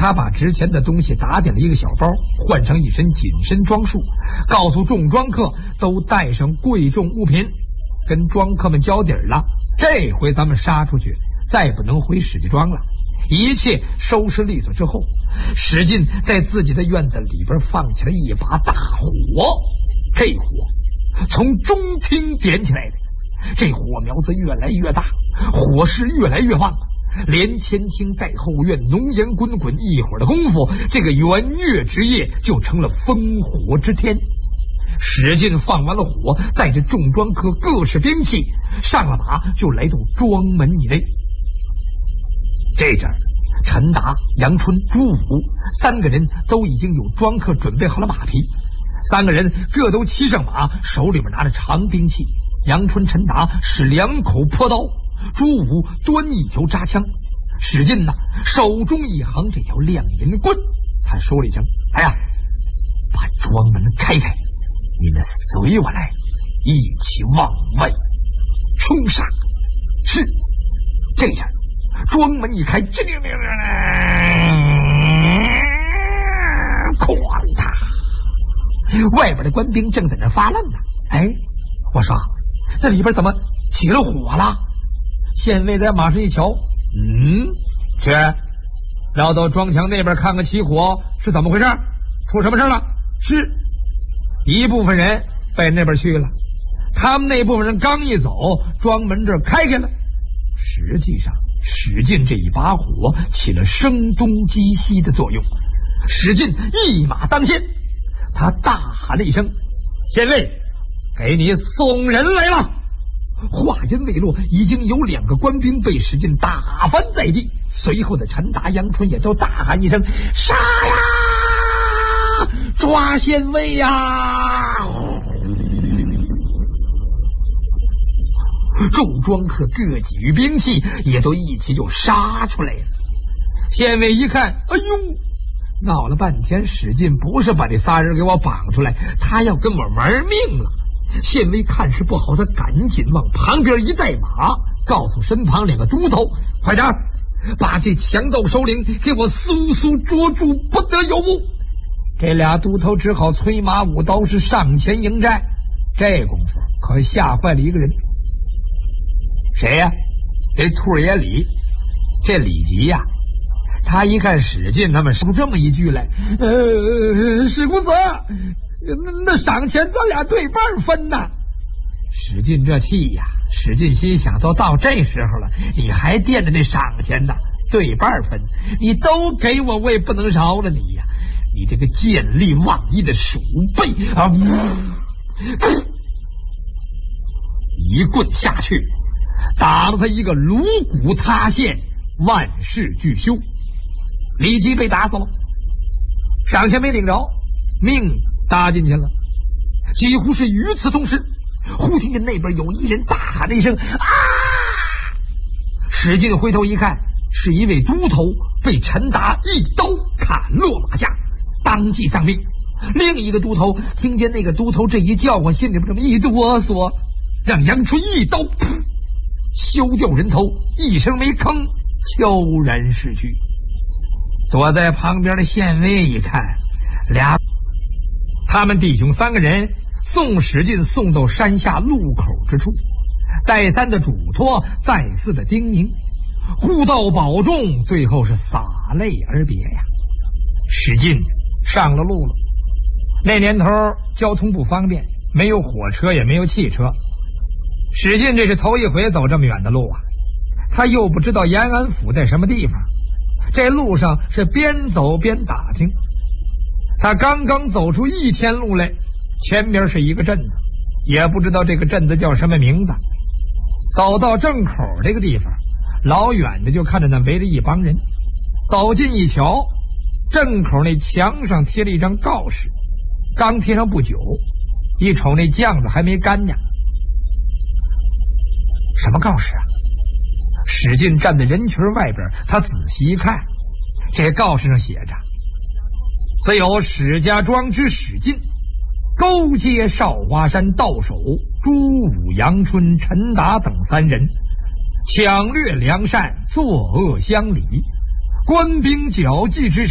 他把值钱的东西打点了一个小包，换上一身紧身装束，告诉众庄客都带上贵重物品，跟庄客们交底儿了。这回咱们杀出去，再不能回史家庄了。一切收拾利索之后，史进在自己的院子里边放起了一把大火。这火从中厅点起来的，这火苗子越来越大，火势越来越旺，连前厅带后院浓烟滚滚，一会儿的功夫，这个圆月之夜就成了烽火之天。史进放完了火，带着众庄客各式兵器上了马，就来到庄门以内。这阵儿，陈达、杨春、朱武三个人都已经有庄客准备好了马匹，三个人各都骑上马，手里面拿着长兵器。杨春、陈达使两口破刀，朱武端一条扎枪，史进呢手中一行这条亮银棍。他说了一声：“哎呀，把庄门开开，你们随我来，一起往外冲杀。”是。这阵庄门一开，哐嗒，外边的官兵正在那发愣呢。哎，我说这里边怎么起了火了？县尉在马上一瞧，去绕到庄墙那边看看起火是怎么回事，出什么事了？是一部分人被那边去了，他们那部分人刚一走，庄门这开开了。实际上史进这一把火起了声东击西的作用。史进一马当先，他大喊了一声：“县尉，给你送人来了！”话音未落，已经有2个官兵被史进打翻在地。随后的陈达、杨春也都大喊一声：“杀呀！抓县尉呀！”众庄客各给予兵器，也都一起就杀出来了。县尉一看，哎呦，闹了半天，史进不是把这仨人给我绑出来，他要跟我玩命了。县尉看势不好，他赶紧往旁边一带马，告诉身旁2个都头：“快点把这强盗首领给我速速捉住，不得有误。”这俩都头只好催马舞刀，是上前迎战。这功夫可吓坏了一个人。谁呀？这兔爷李。这李吉呀，他一看史进他们说出这么一句来，史公子，那赏钱咱俩对半分呐。史进这气呀，史进心想，都到这时候了，你还惦着那赏钱呢？对半分，你都给我，我也不能饶了你呀！你这个见利忘义的鼠辈啊！一棍下去，打了他一个颅骨塌陷，万事俱休。李吉被打死了，赏钱没领着，命搭进去了。几乎是与此同时，忽听见那边有一人大喊了一声：“啊！”史进回头一看，是一位都头被陈达一刀砍落马下，当即丧命。另一个都头听见那个都头这一叫唤，心里边这么一哆嗦，让杨春一刀削掉人头，一声没吭，悄然逝去。躲在旁边的县尉一看，他们弟兄3个人送史进送到山下路口之处，再三的嘱托，再次的叮咛，护道保重，最后是洒泪而别呀。史进上了路了。那年头交通不方便，没有火车也没有汽车，史进这是头一回走这么远的路啊。他又不知道延安府在什么地方，这路上是边走边打听。他刚刚走出1天路来，前面是一个镇子，也不知道这个镇子叫什么名字。走到镇口这个地方，老远的就看着那围着一帮人。走近一瞧，镇口那墙上贴了一张告示，刚贴上不久，一瞅那酱子还没干呢。什么告示啊？史进站在人群外边，他仔细一看，这告示上写着：自有史家庄之史进，勾结少华山道守朱武、杨春、陈达等3人，抢掠良善，作恶乡里，官兵绞计之